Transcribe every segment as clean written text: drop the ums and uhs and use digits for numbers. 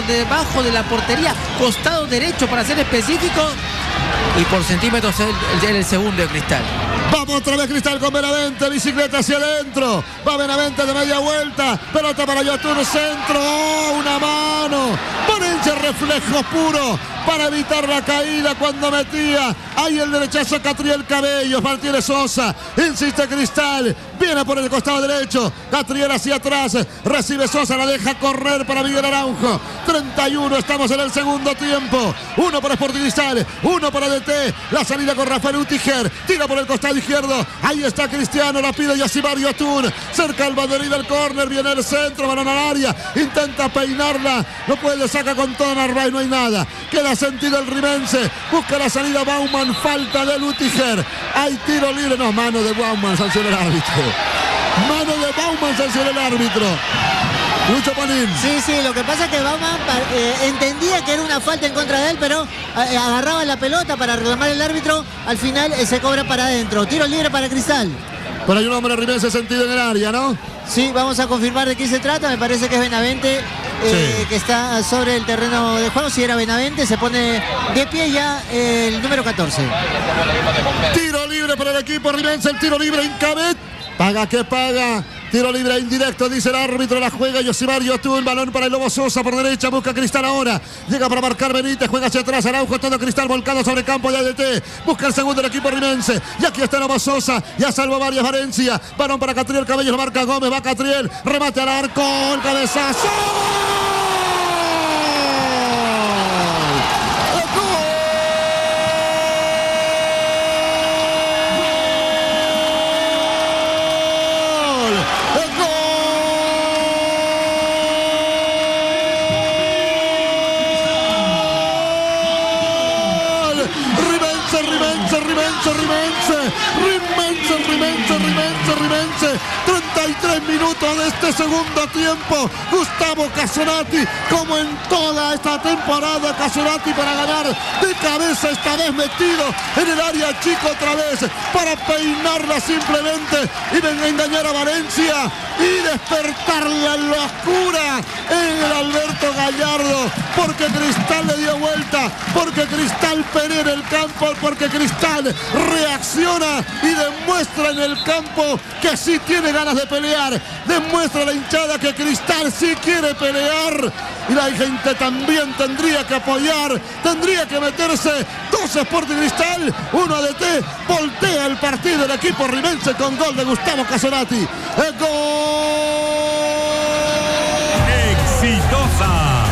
debajo de la portería, costado derecho para ser específico, y por centímetros el segundo de Cristal. Vamos otra vez Cristal con Benavente, bicicleta hacia adentro, va Benavente de media vuelta, pelota para Yotun, centro, una mano, Valencia, reflejo puro para evitar la caída cuando metía, ahí el derechazo Catriel Cabello, Martínez Sosa, insiste Cristal, viene por el costado derecho, Catriel hacia atrás, recibe Sosa, la deja correr para Miguel Araujo, 31, estamos en el segundo tiempo, uno para Sporting Cristal, uno para DT, la salida con Rafael Utiger, tira por el costado izquierdo, ahí está Cristiano, la pide Yosimar Yotun, cerca del banderín del córner, viene el centro, balón al área, intenta peinarla, no puede, saca con todo Narváez, no hay nada, queda sentido el rimense, busca la salida Bauman, falta de Utiger, hay tiro libre, no, mano de Bauman, sancionó el árbitro, mano de Bauman, sancionó el árbitro. Lucho Panín. Sí, lo que pasa es que Bauman entendía que era una falta en contra de él, pero agarraba la pelota para reclamar el árbitro, al final se cobra para adentro, tiro libre para Cristal. Pero hay un hombre rimense sentido en el área, ¿no? Sí, vamos a confirmar de quién se trata, me parece que es Benavente, que está sobre el terreno de juego. Si era Benavente, se pone de pie ya el número 14. Tiro libre para el equipo rimense, el tiro libre Incabet, paga que paga. Tiro libre indirecto, dice el árbitro, la juega Yosimar Yotun, balón para el Lobo Sosa por derecha, busca Cristal ahora, llega para marcar Benítez, juega hacia atrás, Araujo, todo Cristal volcado sobre campo de ADT, busca el segundo del equipo rimense, y aquí está Lobo Sosa, ya salva varias Valencia, balón para Catriel Cabello, lo marca Gómez, va Catriel, remate al arco, el cabezazo. Rimense, 33 minutos de este segundo tiempo. Gustavo Casonati, como en toda esta temporada, Casonati para ganar de cabeza, esta vez metido en el área chico otra vez, para peinarla simplemente y engañar a Valencia y despertarla en la oscura en el Alberto Gallardo, porque Cristal le dio vuelta, porque Cristal pelea en el campo, porque Cristal reacciona y demuestra en el campo que sí tiene ganas de pelear, demuestra a la hinchada que Cristal sí quiere pelear, y la gente también tendría que apoyar, tendría que meterse. 2 Sporting Cristal, 1 ADT, voltea el partido del equipo rimense con gol de Gustavo Casonati. ¡El gol! ¡Exitosa!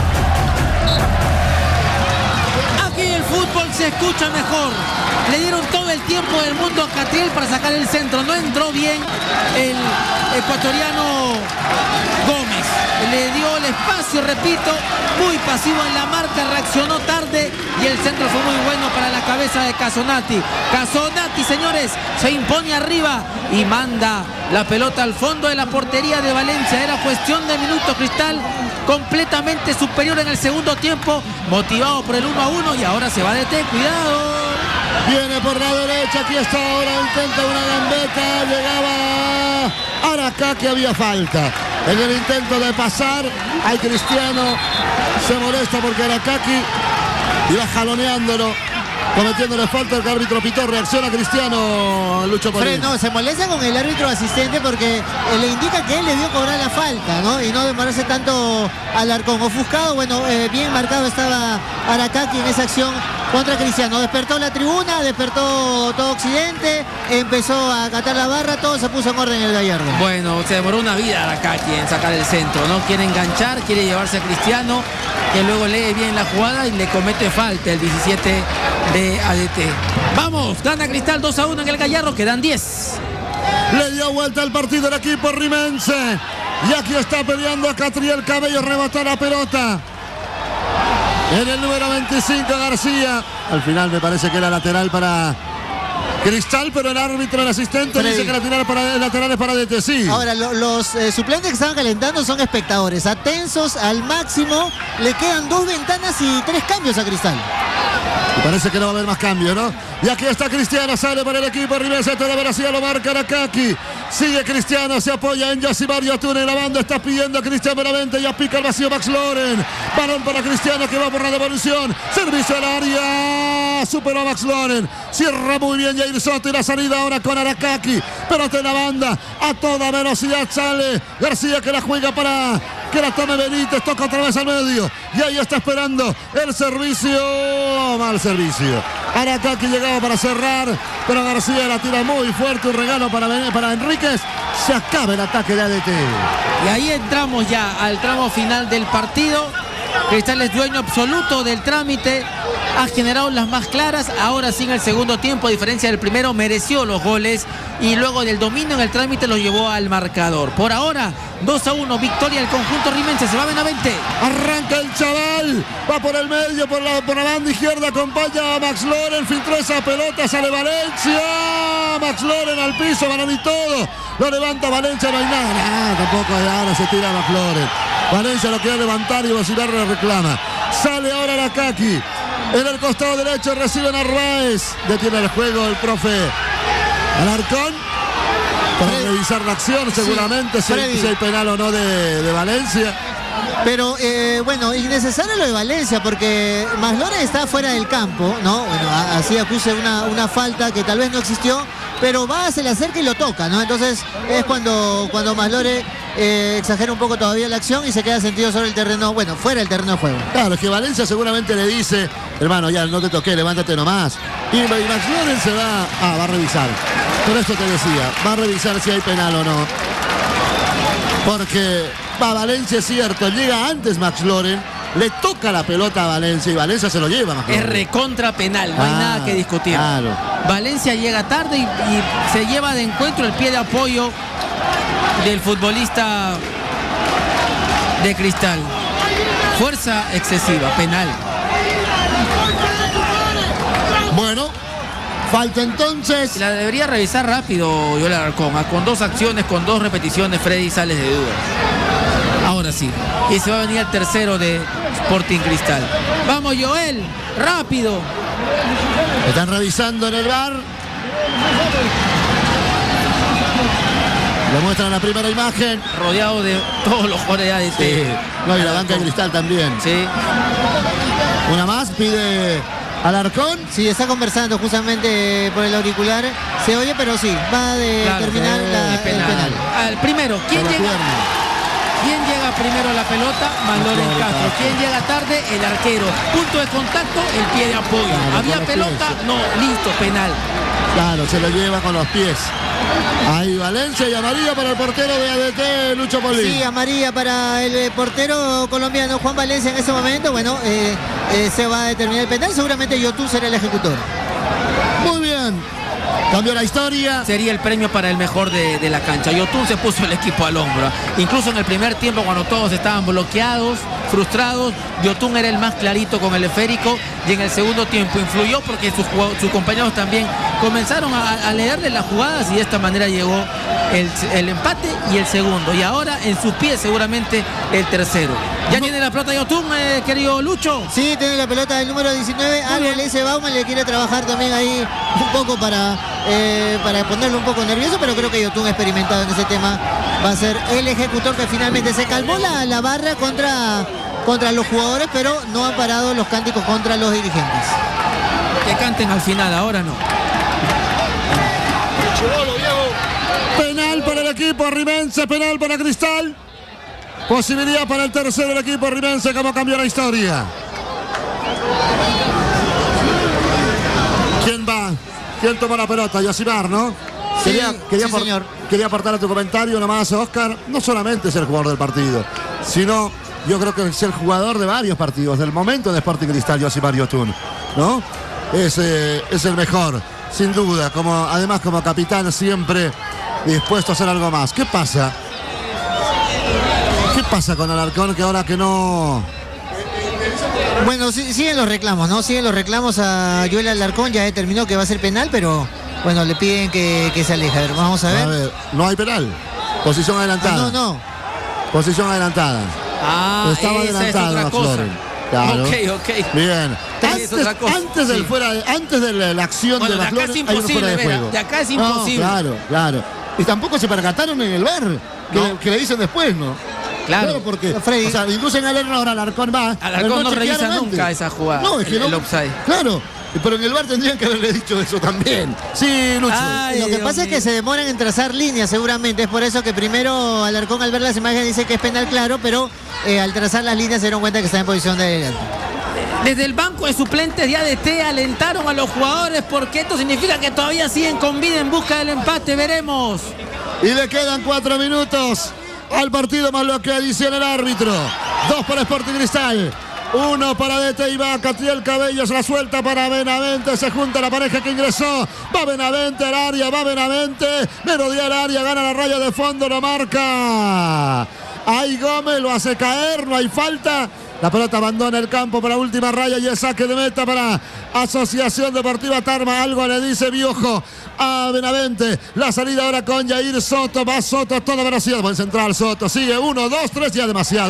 Aquí el fútbol se escucha mejor. Le dieron todo el tiempo del mundo a Catriel para sacar el centro. No entró bien el ecuatoriano Gómez. Le dio el espacio, repito, muy pasivo en la marca, reaccionó tarde y el centro fue muy bueno para la cabeza de Casonati. Casonati, señores, se impone arriba y manda la pelota al fondo de la portería de Valencia. Era cuestión de minutos. Cristal completamente superior en el segundo tiempo, motivado por el 1-1, y ahora se va de DT. Cuidado. Viene por la derecha, aquí está ahora, intenta una gambeta, llegaba Aracá, que había falta. En el intento de pasar, hay Cristiano, se molesta porque Aracaki iba jaloneándolo, cometiéndole falta, el árbitro pitó, reacciona Cristiano, Lucho Polín. No, se molesta con el árbitro asistente porque le indica que él le dio cobrar la falta, ¿no? Y no demorarse tanto Alarcón. Ofuscado, bueno, bien marcado estaba Aracaki en esa acción contra Cristiano. Despertó la tribuna, despertó todo Occidente, empezó a catar la barra, todo se puso en orden en el Gallardo. Bueno, se demoró una vida Aracaki en sacar el centro, ¿no? Quiere enganchar, quiere llevarse a Cristiano, que luego lee bien la jugada y le comete falta el 17 de ADT. Vamos, gana Cristal 2-1 en el Gallardo, quedan 10. Le dio vuelta al partido el equipo rimense. Y aquí está peleando a Catriel Cabello, rebotó la pelota. En el número 25 García. Al final me parece que era lateral para Cristal, pero el árbitro, el asistente, dice que lateral es para DT. Sí. Ahora, los suplentes que estaban calentando son espectadores, atentos al máximo. Le quedan 2 ventanas y 3 cambios a Cristal. Y parece que no va a haber más cambio, ¿no? Y aquí está Cristiano, sale para el equipo rimense, de Brasil, lo marca Arakaki. Sigue Cristiano, se apoya en Yosimar Yotun en la banda, está pidiendo a Cristian Benavente, ya pica el vacío Max Loren. Balón para Cristiano que va por la devolución. Servicio al área, superó a Max Loren. Cierra muy bien Jair Soto y la salida ahora con Arakaki. Pelota en la banda, a toda velocidad sale García que la juega para que la tome Benítez, toca otra vez al medio. Y ahí está esperando el servicio, mal servicio. Arakaki llegaba para cerrar, pero García la tira muy fuerte, un regalo para Enríquez. Se acaba el ataque de ADT. Y ahí entramos ya al tramo final del partido. Cristal es dueño absoluto del trámite, ha generado las más claras, ahora sí en el segundo tiempo, a diferencia del primero, mereció los goles y luego del dominio en el trámite los llevó al marcador. Por ahora, 2-1, victoria del conjunto rimense, se va Benavente. Arranca el chaval, va por el medio, por la banda izquierda, acompaña a Max Loren, filtró esa pelota, sale Valencia, Max Loren al piso, balón y todo, lo levanta Valencia, no hay nada, tampoco ahora se tira Max Loren. Valencia lo quiere levantar y Bocilar le reclama. Sale ahora Arakaki. En el costado derecho recibe Narváez. Detiene el juego el profe Alarcón. Para revisar la acción seguramente, si hay penal o no de Valencia. Pero bueno, innecesario lo de Valencia porque Max Loren está fuera del campo, ¿no? Bueno, así acuse una falta que tal vez no existió, pero va, se le acerca y lo toca, ¿no? Entonces es cuando Max Loren exagera un poco todavía la acción y se queda sentido sobre el terreno, bueno, fuera del terreno de juego. Claro, es que Valencia seguramente le dice, hermano, ya no te toqué, levántate nomás. Y Max Loren se va a revisar. Por eso te decía, va a revisar si hay penal o no. Porque va Valencia, es cierto, llega antes Max Loren, le toca la pelota a Valencia y Valencia se lo lleva. Es recontra penal, no hay nada que discutir. Claro. Valencia llega tarde y se lleva de encuentro el pie de apoyo del futbolista de Cristal. Fuerza excesiva, penal. Bueno, falta entonces. La debería revisar rápido Joel Alarcón, con 2 acciones, con 2 repeticiones, Freddy sales de duda. Ahora sí. Y se va a venir el tercero de Sporting Cristal. Vamos Joel, rápido. Están revisando en el VAR. Le muestran la primera imagen. Rodeado de todos los jugadores de ADT. Sí. No, y la banca de Cristal también. Sí. Una más, pide Alarcón. Sí, está conversando justamente por el auricular. Se oye, pero sí, va a terminar el penal. Al primero, ¿quién llega primero a la pelota? Max Loren Castro. ¿Quién llega tarde? El arquero. Punto de contacto, el pie de apoyo. Claro, ¿Había pelota? pies. No, listo, penal. Claro, se lo lleva con los pies. Ahí Valencia y amarilla para el portero de ADT, Lucho Polín. Sí, amarilla para el portero colombiano Juan Valencia en ese momento. Bueno, se va a determinar el penal. Seguramente Yotun será el ejecutor. Muy bien. Cambió la historia. Sería el premio para el mejor de la cancha. Yotun se puso el equipo al hombro. Incluso en el primer tiempo, cuando todos estaban bloqueados, frustrados, Yotun era el más clarito con el esférico. Y en el segundo tiempo influyó porque sus compañeros también comenzaron a leerle las jugadas y de esta manera llegó el empate y el segundo. Y ahora en sus pies seguramente el tercero. ¿Ya tiene la pelota Yotun, querido Lucho? Sí, tiene la pelota del número 19. Algo le dice Bauman, le quiere trabajar también ahí un poco para ponerlo un poco nervioso, pero creo que Yotun experimentado en ese tema va a ser el ejecutor que finalmente se calmó la barra contra los jugadores, pero no han parado los cánticos contra los dirigentes. Que canten al final, ahora no. Penal para el equipo rimense, penal para Cristal. Posibilidad para el tercero del equipo rimense. ¿Cómo cambió la historia? ¿Quién va? ¿Quién toma la pelota? Yosimar, ¿no? Sí, señor. Quería aportar a tu comentario nomás, Oscar. No solamente es el jugador del partido, sino yo creo que es el jugador de varios partidos, del momento de Sporting Cristal, Yosimar Yotun, ¿no? Es el mejor, sin duda. Además, como capitán, siempre dispuesto a hacer algo más. ¿Qué pasa? ¿Qué pasa con Alarcón que ahora que no? Bueno, siguen los reclamos, ¿no? Siguen los reclamos a Joel Alarcón, ya determinó que va a ser penal, pero bueno, le piden que se aleje. A ver, vamos a ver. A ver, no hay penal. Posición adelantada. No. Posición adelantada. Estaba adelantado Max Loren. Claro. Ok. Bien. Es otra cosa. Antes de la acción Bueno, de de acá McLaren, es hay uno imposible, fuera de Vera, juego. de acá es imposible. No, claro. Y tampoco se percataron en el VAR, que le dicen después, ¿no? Claro. Porque, Freddy. o sea, inducen al error, Alarcón va. Alarcón no revisa chequear antes. nunca esa jugada, No, es que el offside. Claro, pero en el VAR tendrían que haberle dicho eso también. Sí, Lucho. Ay, Lo que Dios pasa es mío. que se demoran en trazar líneas seguramente. Es por eso que primero Alarcón al ver las imágenes dice que es penal claro, pero al trazar las líneas se dieron cuenta que está en posición de adelante. Desde el banco de suplentes de ADT alentaron a los jugadores porque esto significa que todavía siguen con vida en busca del empate. Veremos. Y le quedan 4 minutos al partido más lo que adiciona el árbitro. 2 para Sporting Cristal. 1 para DT y va Catriel Cabello, se la suelta para Benavente, se junta la pareja que ingresó, va Benavente al área, va Benavente, merodea el área, gana la raya de fondo, lo marca. Ahí Gómez lo hace caer, no hay falta. La pelota abandona el campo para última raya y el saque de meta para Asociación Deportiva Tarma. Algo le dice Biojo a Benavente. La salida ahora con Yair Soto. Va Soto a toda velocidad. Buen central Soto. Sigue 1, 2, 3, ya demasiado.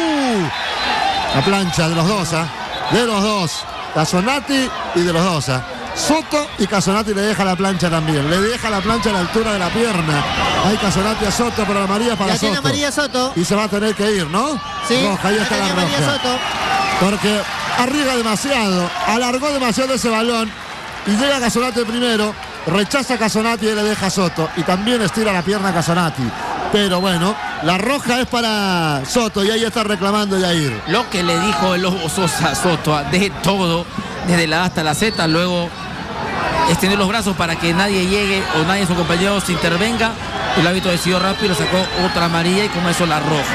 La plancha de los dos, de los dos. Casonati y de los dos. Soto y Casonati le deja la plancha también. Le deja la plancha a la altura de la pierna. Hay Casonati a Soto, pero la María para Ya Soto. tiene María Soto. Y se va a tener que ir, ¿no? Sí, Roja, ahí está la María roja. Soto. Porque arriba demasiado, alargó demasiado ese balón y llega Casonati primero, rechaza a Casonati y le deja a Soto. Y también estira la pierna a Casonati. Pero bueno, la roja es para Soto y ahí está reclamando Yair. Lo que le dijo el Lobo Sosa a Soto, de todo, desde la A hasta la Z, luego extender los brazos para que nadie llegue o nadie de sus compañeros se intervenga. El árbitro decidió rápido, sacó otra amarilla y con eso la roja.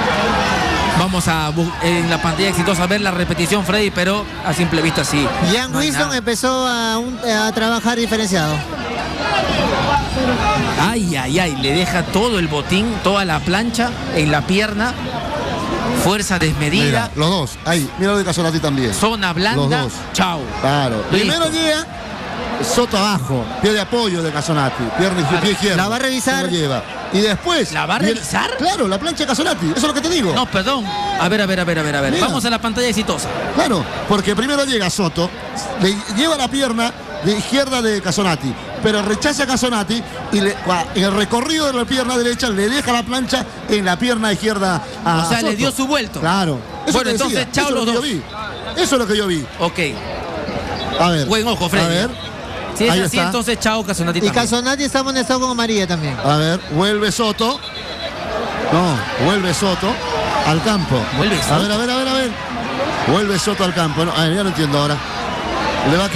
Vamos a en la pantalla exitosa a ver la repetición, Freddy, pero a simple vista sí. Jan Winston empezó a trabajar diferenciado. Ay, le deja todo el botín, toda la plancha en la pierna. Fuerza desmedida. Mira, los dos, ahí, mira lo de Casonati también. Zona blanda. Los dos. Chao. Claro. Listo. Primero llega Soto abajo, pie de apoyo de Casonati, pie izquierdo. La va a revisar. Se lo lleva. Y después. ¿La va a revisar? Claro, la plancha de Casonati, eso es lo que te digo. No, perdón. A ver. Mira. Vamos a la pantalla exitosa. Claro, porque primero llega Soto, le lleva la pierna de izquierda de Casonati, pero rechaza a Casonati y en el recorrido de la pierna derecha le deja la plancha en la pierna izquierda a O sea, Soto. le dio su vuelto. Claro. Eso Bueno, te decía, entonces, chao eso es los lo que dos. yo vi. Eso es lo que yo vi. Ok. A ver. Buen ojo, Freddy. A ver. Si es Ahí así, está. entonces chao Casonati Y también. Casonati está amonestado con María también. A ver, vuelve Soto. No, vuelve Soto al campo. ¿Vuelve Soto? A ver. Vuelve Soto al campo. No, ya no entiendo ahora. ¿Le va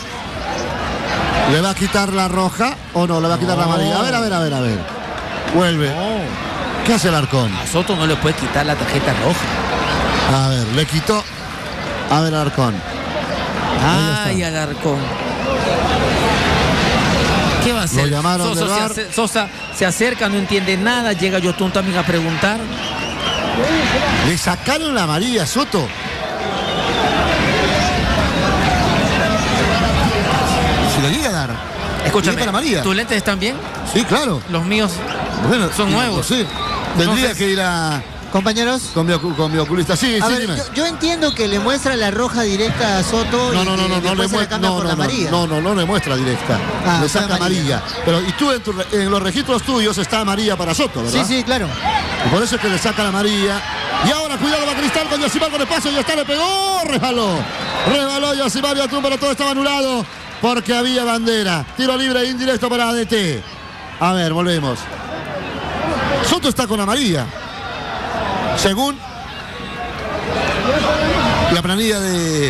a quitar la roja o no? ¿Le va a quitar la amarilla? A ver. Vuelve. ¿Qué hace el Alarcón? A Soto no le puede quitar la tarjeta roja. A ver, le quitó. A ver, Alarcón. Ay, Alarcón. ¿Qué va a hacer? Lo llamaron del VAR. Sosa se acerca, no entiende nada. Llega Yotun también a preguntar. Le sacaron la amarilla a Soto. Si lo llega a dar. Escúchame, la amarilla. ¿tus lentes están bien? Sí, claro. Los míos Bueno, son nuevos. Sí. Tendría Entonces- que ir a... Compañeros. Con mi oculista. Sí, A sí, ver, dime. yo entiendo que le muestra la roja directa a Soto y No le después se la cambia por la amarilla. No le muestra directa. Ah, le fue saca amarilla. Pero y tú en los registros tuyos está amarilla para Soto, ¿verdad? Sí, claro. Y por eso es que le saca la amarilla. Y ahora cuidado va Cristal con Yosimar con espacio. Ya está, le pegó. Resbaló Yosimar y Atún, pero todo estaba anulado porque había bandera. Tiro libre e indirecto para ADT. A ver, volvemos. Soto está con amarilla. Según la planilla de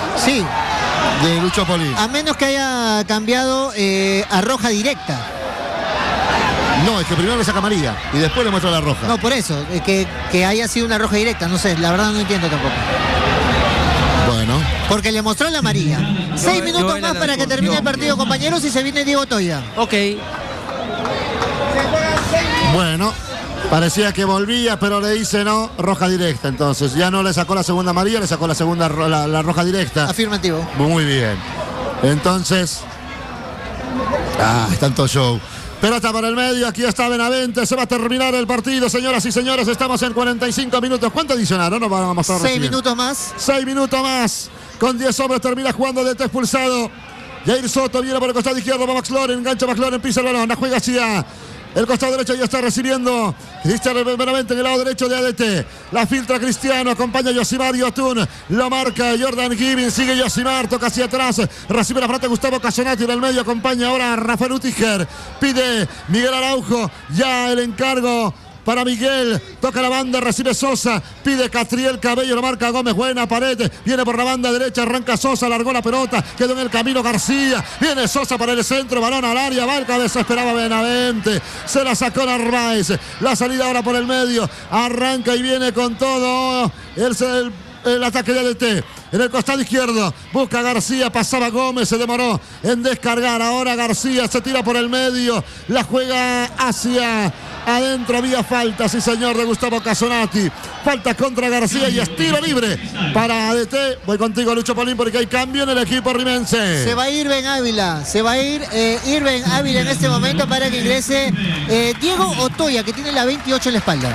Lucho Polín. A menos que haya cambiado a roja directa. No, es que primero le saca amarilla y después le muestra la roja. No, por eso, que haya sido una roja directa. No sé, la verdad no entiendo tampoco. Bueno. Porque le mostró la amarilla. 6 minutos Joel más para que Alarcón. termine el partido, compañeros, y se viene Diego Toya. Ok. Bueno, parecía que volvía, pero le dice no, roja directa. Entonces ya no le sacó la segunda amarilla, le sacó la segunda la roja directa. Afirmativo. Muy bien. Entonces, es tanto show. Pelota por el medio, aquí está Benavente, se va a terminar el partido, señoras y señores, estamos en 45 minutos. ¿Cuánto adicionaron? No vamos a 6 minutos más. 6 minutos más, con 10 hombres termina jugando DT expulsado. Jair Soto viene por el costado izquierdo, va Max Loren, engancha Max Loren, pisa el balón, la juega hacia el costado derecho, ya está recibiendo Cristiano Benavente en el lado derecho de ADT. La filtra Cristiano, acompaña a Yosimar Yotun, lo marca Jordan Gibbins, sigue Yosimar, toca hacia atrás, recibe la frente Gustavo Casonati en el medio, acompaña ahora a Rafael Utiger, pide Miguel Araujo, ya el encargo para Miguel, toca la banda, recibe Sosa, pide Catriel Cabello, lo marca Gómez, buena pared, viene por la banda derecha, arranca Sosa, largó la pelota, quedó en el camino García, viene Sosa para el centro, balón al área, va el cabeza, esperaba Benavente, se la sacó Narváez, la salida ahora por el medio, arranca y viene con todo el ataque de ADT. En el costado izquierdo, busca García, pasaba Gómez, se demoró en descargar, ahora García se tira por el medio, la juega hacia adentro, había falta, sí señor, de Gustavo Casonati, falta contra García y es tiro libre para ADT. Voy contigo, Lucho Polín, porque hay cambio en el equipo rimense. Se va a ir Ben Ávila, se va a ir Irben Ávila en este momento para que ingrese Diego Otoya, que tiene la 28 en la espalda.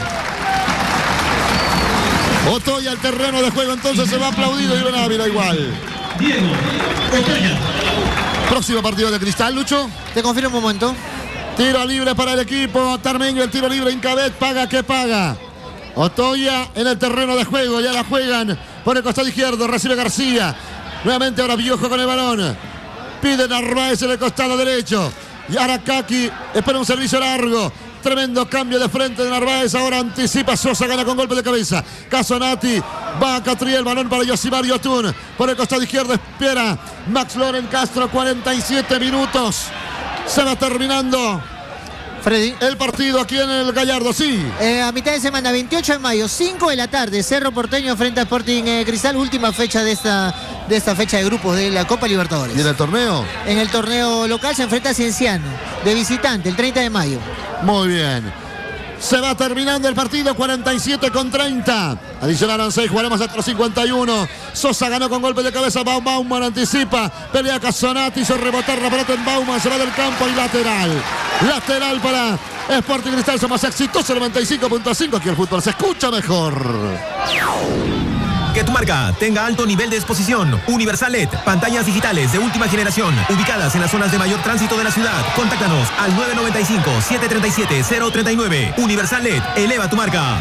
Otoya al terreno de juego, entonces se va aplaudido Irben Ávila igual. Diego Otoya. Próximo partido de Cristal, Lucho. Te confirmo un momento. Tiro libre para el equipo tarmeño, el tiro libre Incabet, paga que paga. Otoya en el terreno de juego, ya la juegan por el costado izquierdo, recibe García. Nuevamente ahora Biojo con el balón. Pide Narváez en el costado derecho. Y Arakaki espera un servicio largo. Tremendo cambio de frente de Narváez. Ahora anticipa Sosa, gana con golpe de cabeza. Casonati, va a Catriel, balón para Yosimar Yotun. Por el costado izquierdo espera Max Loren Castro, 47 minutos. Se va terminando Freddy. el partido aquí en el Gallardo, sí. A mitad de semana, 28 de mayo, 5 de la tarde, Cerro Porteño frente a Sporting Cristal, última fecha de esta fecha de grupos de la Copa Libertadores. ¿Y en el torneo? En el torneo local se enfrenta a Cienciano, de visitante, el 30 de mayo. Muy bien. Se va terminando el partido, 47-30. Adicionaron 6, jugaremos hasta los 51. Sosa ganó con golpe de cabeza, Bauman anticipa. Pelea Casonati, hizo rebotar la pelota en Bauman, se va del campo y lateral. Lateral para Sporting Cristal, somos exitosos, 95.5. Aquí el fútbol se escucha mejor. Que tu marca tenga alto nivel de exposición. Universal LED, pantallas digitales de última generación, ubicadas en las zonas de mayor tránsito de la ciudad. Contáctanos al 995-737-039. Universal LED, eleva tu marca.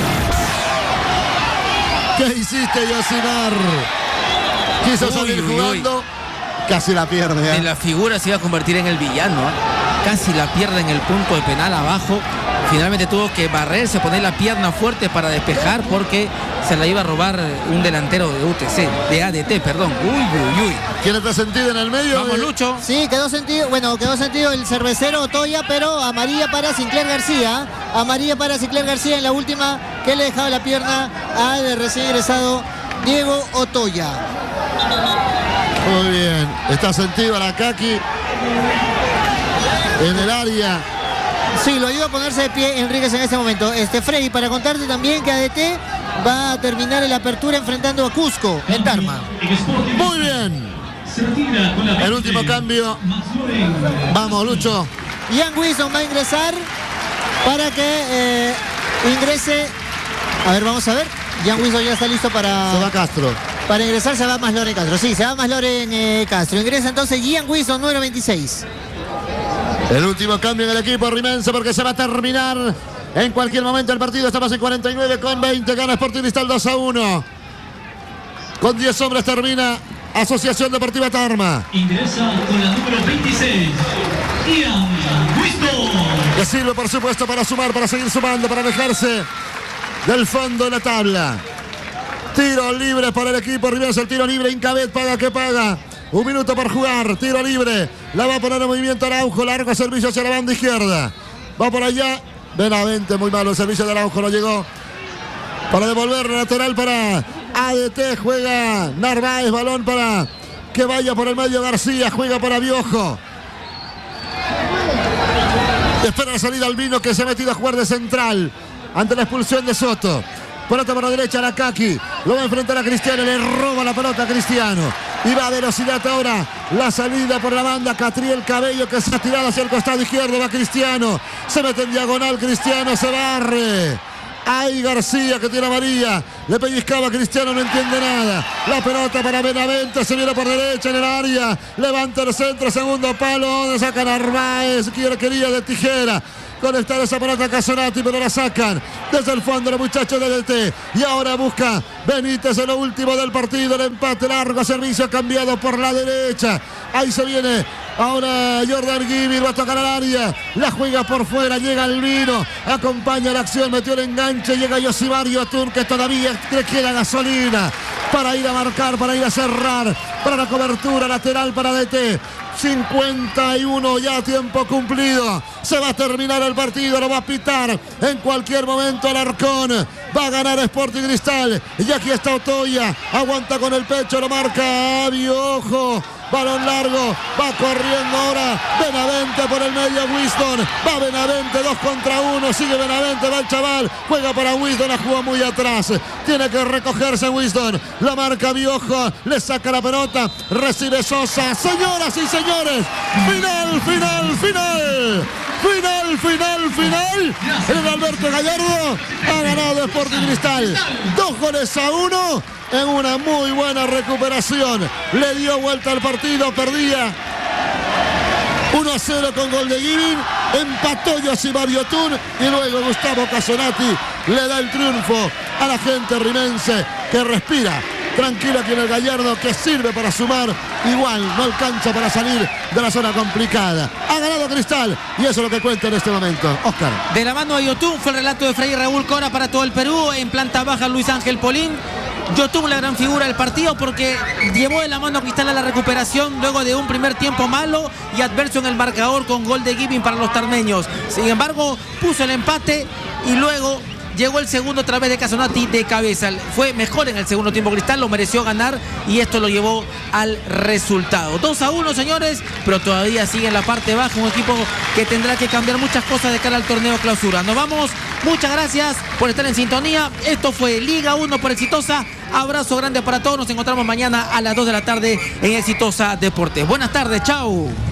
¿Qué hiciste, Yosimar? Quiso salir jugando. Casi la pierde. En la figura se iba a convertir en el villano. Casi la pierde en el punto de penal abajo. Finalmente tuvo que barrerse, poner la pierna fuerte para despejar porque se la iba a robar un delantero de UTC, de ADT, perdón. Uy. ¿Quién está sentido en el medio? Vamos, Lucho. Sí, quedó sentido el cervecero Otoya, pero amarilla para Sinclair García. Amarilla para Sinclair García en la última que le dejaba la pierna al recién ingresado Diego Otoya. Muy bien, está sentido Arakaki en el área. Sí, lo ayuda a ponerse de pie Enríquez en este momento. Freddy, para contarte también que ADT va a terminar la apertura enfrentando a Cusco en Tarma. Muy bien. El último cambio. Vamos, Lucho. Ian Wilson va a ingresar para que ingrese. A ver, vamos a ver. Ian Wilson ya está listo para... Se va Castro. Para ingresar se va Max Loren Castro. Sí, se va Max Loren Castro. Ingresa entonces Ian Wilson, número 26. El último cambio en el equipo rimense porque se va a terminar en cualquier momento el partido. Estamos en 49-20. Gana Sporting Cristal 2-1. Con 10 hombres termina Asociación Deportiva Tarma. Ingresa con la número 26, Ian Wilson. Que sirve, por supuesto, para sumar, para seguir sumando, para alejarse del fondo de la tabla. Tiro libre para el equipo rimense. El tiro libre, Incabet, paga que paga. 1 minuto por jugar, tiro libre. La va a poner en movimiento Araujo, largo servicio hacia la banda izquierda. Va por allá, Benavente, muy malo el servicio de Araujo, no llegó. Para devolver lateral para ADT, juega Narváez, balón para que vaya por el medio García, juega para Biojo. Espera la salida Albino, que se ha metido a jugar de central ante la expulsión de Soto. Pelota por la derecha, Arakaki. Lo va a enfrentar a Cristiano. Le roba la pelota a Cristiano. Y va a velocidad ahora. La salida por la banda. Catriel Cabello que se ha tirado hacia el costado izquierdo. Va Cristiano. Se mete en diagonal. Cristiano se barre. Hay García que tiene amarilla. Le pellizcaba a Cristiano, no entiende nada. La pelota para Benavente. Se viene por derecha en el área. Levanta el centro, segundo palo. Donde saca Narváez. Quería de tijera conectar esa pelota a Casonati, pero la sacan desde el fondo los muchachos de DT. Y ahora busca Benítez en lo último del partido. El empate largo, servicio cambiado por la derecha. Ahí se viene ahora Jordan Givir, va a tocar al área. La juega por fuera, llega Albino. Acompaña la acción, metió el enganche. Llega Yosimar Yotun, que todavía le queda gasolina para ir a marcar, para ir a cerrar, para la cobertura lateral para DT. 51 ya, tiempo cumplido. Se va a terminar el partido, lo va a pitar en cualquier momento Alarcón. Va a ganar Sporting Cristal. Y aquí está Otoya. Aguanta con el pecho, lo marca Abiojo. Balón largo, va corriendo ahora Benavente por el medio, Winston. Va Benavente, 2 contra 1. Sigue Benavente, va el chaval. Juega para Winston, la jugó muy atrás. Tiene que recogerse Winston. La marca Biojo, le saca la pelota. Recibe Sosa. Señoras y señores, final, final, final. Final, final, final. El Alberto Gallardo ha ganado Sporting Cristal. 2-1 en una muy buena recuperación. Le dio vuelta al partido, perdía 1-0 con gol de Givin. Empató Yosimar Yotun y luego Gustavo Casonati le da el triunfo a la gente rimense que respira tranquilo aquí en el Gallardo, que sirve para sumar. Igual no alcanza para salir de la zona complicada. Ha ganado Cristal y eso es lo que cuenta en este momento. Oscar. De la mano de Yotun fue el relato de Fray Raúl Cora para todo el Perú. En planta baja Luis Ángel Polín. Yotun la gran figura del partido porque llevó de la mano a Cristal a la recuperación luego de un primer tiempo malo y adverso en el marcador con gol de Givin para los tarmeños. Sin embargo, puso el empate y luego llegó el segundo a través de Casonati de cabeza. Fue mejor en el segundo tiempo Cristal, lo mereció ganar y esto lo llevó al resultado. 2-1, señores, pero todavía sigue en la parte baja, un equipo que tendrá que cambiar muchas cosas de cara al torneo clausura. Nos vamos, muchas gracias por estar en sintonía. Esto fue Liga 1 por Exitosa. Abrazo grande para todos, nos encontramos mañana a las 2 de la tarde en Exitosa Deportes. Buenas tardes, chao.